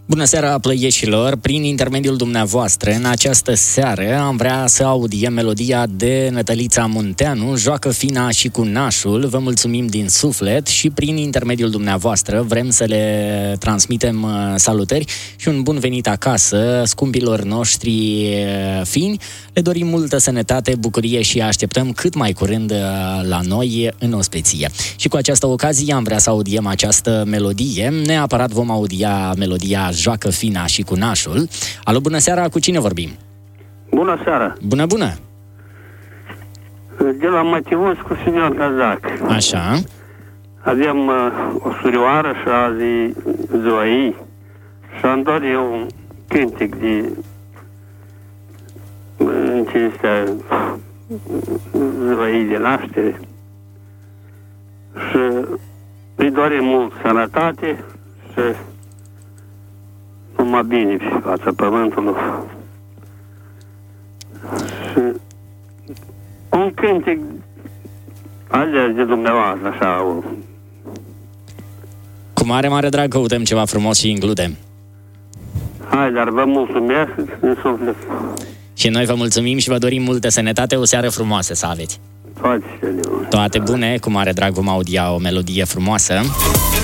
Bună seara, plăieșilor! Prin intermediul dumneavoastră, în această seară, am vrea să audiem melodia de Nătălița Munteanu, Joacă Fina și cu Nașul. Vă mulțumim din suflet și prin intermediul dumneavoastră vrem să le transmitem salutări și un bun venit acasă scumpilor noștri fini. Le dorim multă sănătate, bucurie și așteptăm cât mai curând la noi în ospeție. Și cu această ocazie am vrea să audiem această melodie. Neapărat vom audia melodia Joacă Fina și cu Nașul. Alo, bună seara, cu cine vorbim? Bună seara! Bună, bună! De la Mătivuz cu Simeon Cazac. Așa. Avem o surioară și azi e ziua ei și am doar eu un cântec de în cinstea ziua ei de naștere și îi dorim mult sănătate și numai bine pe fața pământului. Și un cântec ales de dumneavoastră, așa. Cu mare, mare drag căutăm ceva frumos și includem. Hai, dar vă mulțumesc din suflet. Și noi vă mulțumim și vă dorim multă sănătate, o seară frumoasă să aveți. Toate cele bune. Toate bune, cu mare drag vom audia o melodie frumoasă.